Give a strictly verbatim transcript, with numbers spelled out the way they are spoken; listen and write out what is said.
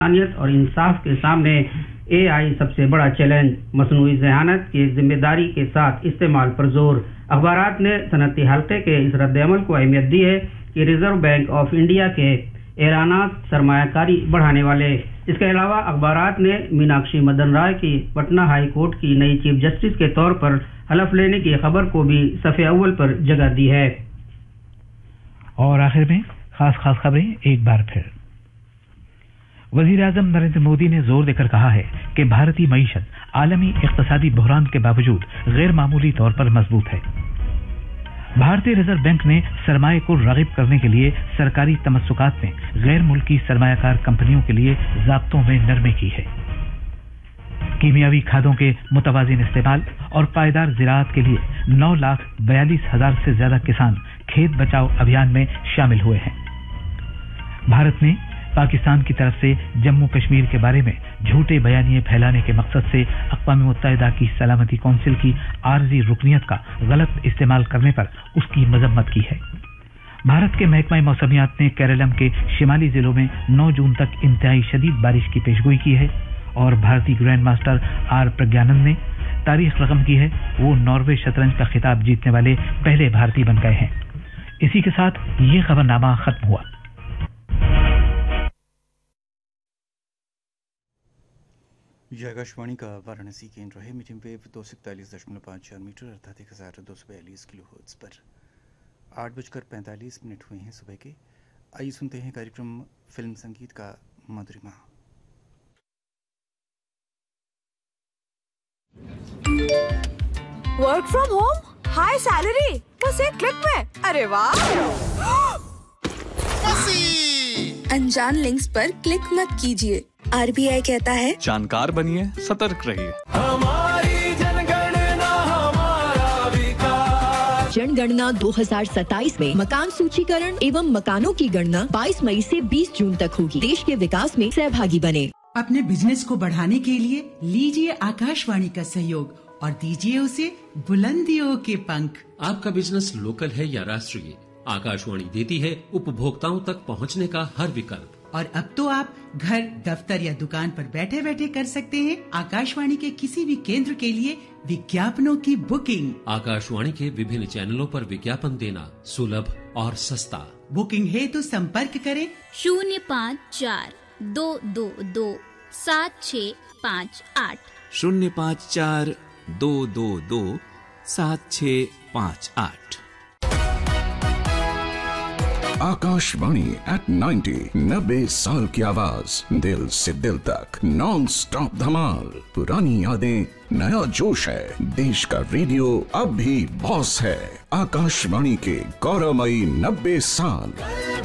इंसानियत और इंसाफ के सामने एआई सबसे बड़ा चैलेंज, मसनूई ज़हानत की जिम्मेदारी के साथ इस्तेमाल पर जोर। अखबारात ने सनती हल्के के इस रद्द-ए-अमल को अहमियत दी है कि रिजर्व बैंक ऑफ इंडिया के ऐलाना सरमायाकारी बढ़ाने वाले। इसके अलावा अखबारात ने मीनाक्षी मदन राय की पटना हाई कोर्ट की नई चीफ जस्टिस के तौर पर हलफ लेने की खबर को भी सफ़े अव्वल पर जगह दी है। और आखिर में खास खास खबरें एक बार फिर। वजीर आजम नरेंद्र मोदी ने जोर देकर कहा है कि भारतीय मईशत आलमी इक्तिसादी बहरान के बावजूद गैर मामूली तौर पर मजबूत है। भारतीय रिजर्व बैंक ने सरमाए को रागिब करने के लिए सरकारी तमस्सुकात में गैर मुल्की सरमायाकार कंपनियों के लिए ज़ाब्तों में नरमी की है। कीमियावी खादों के मुतवाज़िन इस्तेमाल और पायदार ज़राअत के लिए नौ लाख बयालीस हजार से ज्यादा किसान खेत बचाओ अभियान में शामिल हुए हैं। भारत ने पाकिस्तान की तरफ से जम्मू कश्मीर के बारे में झूठे बयानिए फैलाने के मकसद से अक़वाम मुत्तहिदा की सलामती कौंसिल की आर्जी रुकनियत का गलत इस्तेमाल करने पर उसकी मजम्मत की है। भारत के महकमा मौसमियात ने केरलम के शिमाली जिलों में नौ जून तक इंतहाई शदीद बारिश की पेशगोई की है और भारतीय ग्रैंड मास्टर आर प्रज्ञानंद ने तारीख रकम की है। वो नॉर्वे शतरंज का खिताब जीतने वाले पहले भारतीय बन गए हैं। इसी के साथ ये खबरनामा खत्म हुआ। यह आकाशवाणी का वाराणसी केंद्र है। मीडियम वेव दो सौ इकतालीस दशमलव पाँच चार मीटर अर्थात एक हज़ार दो सौ बयालीस किलो हर्ट्ज पर आठ बजकर पैंतालीस मिनट हुए हैं सुबह के। आइए सुनते हैं कार्यक्रम फिल्म संगीत का मधुरिमा। Work from home, high salary, बस एक क्लिक में। अरे वाह! अनजान लिंक्स पर क्लिक मत कीजिए। आरबीआई कहता है जानकार बनिए, सतर्क रहिए। हमारी जनगणना हमारा विकास। जनगणना दो हज़ार सत्ताईस में मकान सूचीकरण एवं मकानों की गणना बाईस मई से बीस जून तक होगी। देश के विकास में सहभागी बने। अपने बिजनेस को बढ़ाने के लिए लीजिए आकाशवाणी का सहयोग और दीजिए उसे बुलंदियों के पंख। आपका बिजनेस लोकल है या राष्ट्रीय, आकाशवाणी देती है उपभोक्ताओं तक पहुंचने का हर विकल्प। और अब तो आप घर, दफ्तर या दुकान पर बैठे बैठे कर सकते हैं आकाशवाणी के किसी भी केंद्र के लिए विज्ञापनों की बुकिंग। आकाशवाणी के विभिन्न चैनलों पर विज्ञापन देना सुलभ और सस्ता। बुकिंग है तो संपर्क करें शून्य पाँच चार दो दो दो सात छः पाँच आठ शून्य पाँच चार दो दो दो सात छः पाँच आठ। आकाशवाणी एट नाइन्टी, नब्बे साल की आवाज, दिल से दिल तक नॉन स्टॉप धमाल। पुरानी यादें, नया जोश है। देश का रेडियो अब भी बॉस है। आकाशवाणी के गौरवमयी नब्बे साल।